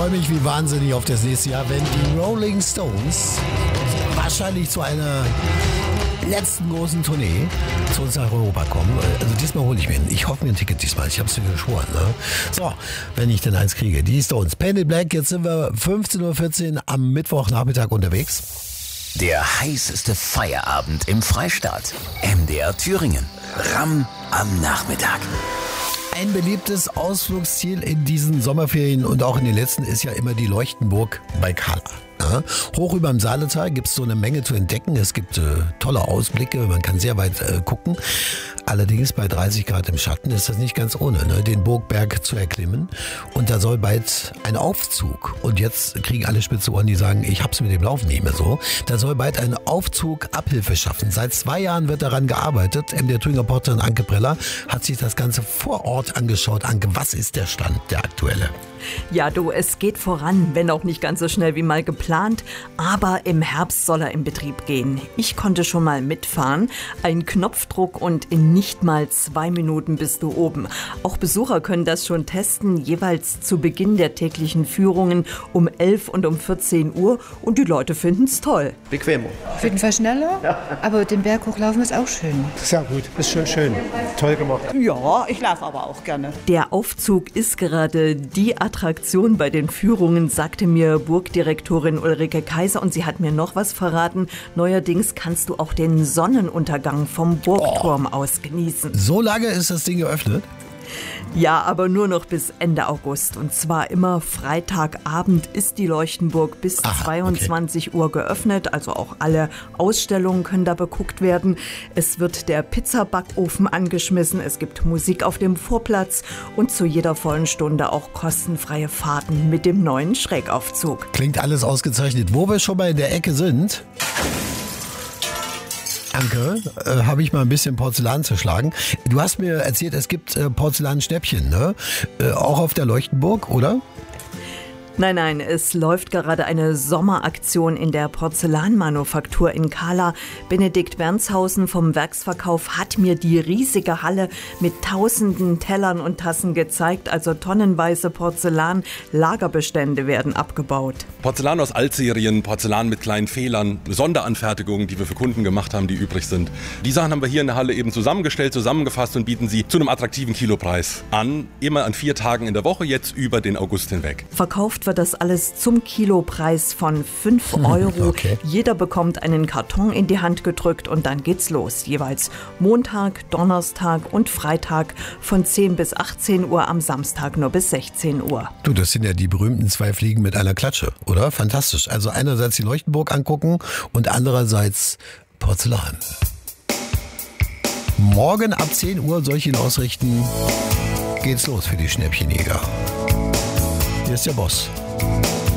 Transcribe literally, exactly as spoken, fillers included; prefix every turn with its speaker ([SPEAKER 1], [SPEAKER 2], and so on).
[SPEAKER 1] freue mich wie wahnsinnig auf das nächste Jahr, wenn die Rolling Stones wahrscheinlich zu einer letzten großen Tournee zu uns nach Europa kommen. Also diesmal hole ich mir, ich hoffe mir ein Ticket diesmal. Ich habe es mir geschworen. Ne? So, wenn ich denn eins kriege. Die Stones. Paint in Black, jetzt sind wir fünfzehn Uhr vierzehn am Mittwochnachmittag unterwegs.
[SPEAKER 2] Der heißeste Feierabend im Freistaat. M D R Thüringen. Ramm am Nachmittag.
[SPEAKER 1] Ein beliebtes Ausflugsziel in diesen Sommerferien und auch in den letzten ist ja immer die Leuchtenburg bei Kala. Ja, hoch über dem Saaletal gibt es so eine Menge zu entdecken. Es gibt äh, tolle Ausblicke, man kann sehr weit äh, gucken. Allerdings bei dreißig Grad im Schatten ist das nicht ganz ohne, ne, den Burgberg zu erklimmen. Und da soll bald ein Aufzug, und jetzt kriegen alle spitze Ohren, die sagen, ich hab's mit dem Laufen nicht mehr so. Da soll bald ein Aufzug Abhilfe schaffen. Seit zwei Jahren wird daran gearbeitet. M D R Thüringer Reporterin Anke Preller hat sich das Ganze vor Ort angeschaut. Anke, was ist der Stand, der aktuelle?
[SPEAKER 3] Ja, du, es geht voran, wenn auch nicht ganz so schnell wie mal geplant, aber im Herbst soll er in Betrieb gehen. Ich konnte schon mal mitfahren, ein Knopfdruck und in nicht mal zwei Minuten bist du oben. Auch Besucher können das schon testen, jeweils zu Beginn der täglichen Führungen um elf und um vierzehn Uhr, und die Leute finden es toll.
[SPEAKER 4] Bequemer.
[SPEAKER 5] Auf jeden Fall schneller, ja. Aber den Berg hochlaufen ist auch schön.
[SPEAKER 4] Sehr gut, ist schon schön, toll gemacht.
[SPEAKER 6] Ja, ich laufe aber auch gerne.
[SPEAKER 3] Der Aufzug ist gerade die Attraktion bei den Führungen, sagte mir Burgdirektorin Ulrike Kaiser, und sie hat mir noch was verraten. Neuerdings kannst du auch den Sonnenuntergang vom Burgturm oh. aus genießen.
[SPEAKER 1] So lange ist das Ding geöffnet?
[SPEAKER 3] Ja, aber nur noch bis Ende August. Und zwar immer Freitagabend ist die Leuchtenburg bis Aha, zweiundzwanzig okay. Uhr geöffnet. Also auch alle Ausstellungen können da beguckt werden. Es wird der Pizzabackofen angeschmissen. Es gibt Musik auf dem Vorplatz und zu jeder vollen Stunde auch kostenfreie Fahrten mit dem neuen Schrägaufzug.
[SPEAKER 1] Klingt alles ausgezeichnet. Wo wir schon mal in der Ecke sind, Anke, äh, habe ich mal ein bisschen Porzellan zerschlagen. Du hast mir erzählt, es gibt äh, Porzellanschnäppchen, ne? Äh, auch auf der Leuchtenburg, oder?
[SPEAKER 3] Nein, nein, es läuft gerade eine Sommeraktion in der Porzellanmanufaktur in Kala. Benedikt Wernshausen vom Werksverkauf hat mir die riesige Halle mit tausenden Tellern und Tassen gezeigt. Also tonnenweise Porzellan-Lagerbestände werden abgebaut.
[SPEAKER 7] Porzellan aus Altserien, Porzellan mit kleinen Fehlern, Sonderanfertigungen, die wir für Kunden gemacht haben, die übrig sind. Die Sachen haben wir hier in der Halle eben zusammengestellt, zusammengefasst und bieten sie zu einem attraktiven Kilopreis an. Immer an vier Tagen in der Woche, jetzt über den August hinweg.
[SPEAKER 3] Verkauft wird das alles zum Kilopreis von fünf Euro. Okay. Jeder bekommt einen Karton in die Hand gedrückt und dann geht's los. Jeweils Montag, Donnerstag und Freitag von zehn bis achtzehn Uhr, am Samstag nur bis sechzehn Uhr.
[SPEAKER 1] Du, das sind ja die berühmten zwei Fliegen mit einer Klatsche, oder? Fantastisch. Also einerseits die Leuchtenburg angucken und andererseits Porzellan. Morgen ab zehn Uhr, soll ich ihn ausrichten, geht's los für die Schnäppchenjäger. Hier ist der Boss.